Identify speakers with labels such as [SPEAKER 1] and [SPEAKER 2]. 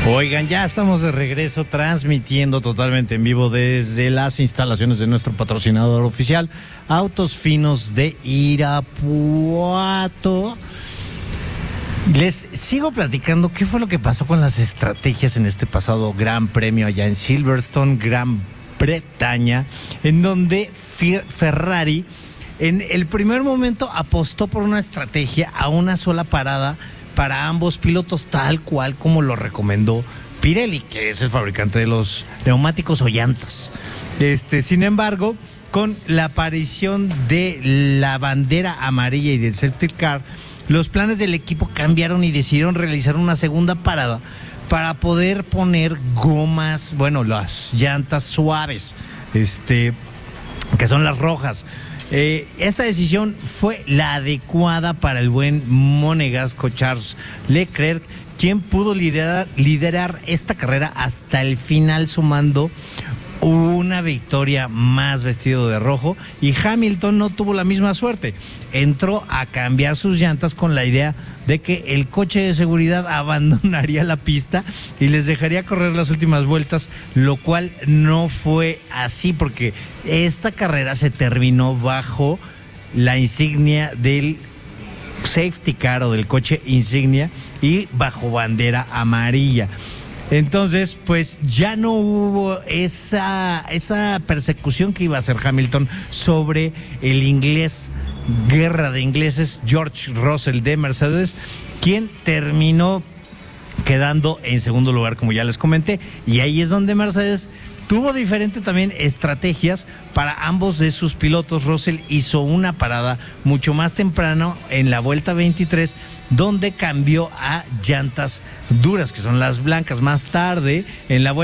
[SPEAKER 1] Oigan, ya estamos de regreso transmitiendo totalmente en vivo desde las instalaciones de nuestro patrocinador oficial, Autos Finos de Irapuato. Les sigo platicando qué fue lo que pasó con las estrategias en este pasado Gran Premio allá en Silverstone, Gran Bretaña, en donde Ferrari en el primer momento apostó por una estrategia a una sola parada para ambos pilotos, tal cual como lo recomendó Pirelli, que es el fabricante de los neumáticos o llantas. Sin embargo, con la aparición de la bandera amarilla y del safety car, los planes del equipo cambiaron y decidieron realizar una segunda parada para poder poner gomas, las llantas suaves, que son las rojas. Esta decisión fue la adecuada para el buen monegasco Charles Leclerc, quien pudo liderar esta carrera hasta el final, sumando una victoria más vestido de rojo, y Hamilton no tuvo la misma suerte. Entró a cambiar sus llantas con la idea de que el coche de seguridad abandonaría la pista y les dejaría correr las últimas vueltas, lo cual no fue así, porque esta carrera se terminó bajo la insignia del safety car o del coche insignia y bajo bandera amarilla. Entonces, pues ya no hubo esa persecución que iba a hacer Hamilton sobre el inglés, guerra de ingleses, George Russell de Mercedes, quien terminó quedando en segundo lugar, como ya les comenté, y ahí es donde Mercedes tuvo diferente también estrategias para ambos de sus pilotos. Russell hizo una parada mucho más temprano en la vuelta 23, donde cambió a llantas duras, que son las blancas. Más tarde, en la vuelta